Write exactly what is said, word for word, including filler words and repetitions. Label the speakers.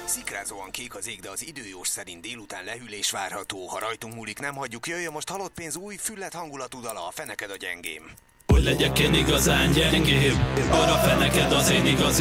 Speaker 1: Szikrázóan kék az ég, de az időjós szerint délután lehűlés várható. Ha rajtunk múlik, nem hagyjuk, jöjjön most halott pénz új, füllet hangulatú dala, a feneked a gyengém.
Speaker 2: Hogy legyek én igazán gyengébb, arra feneked az én igaz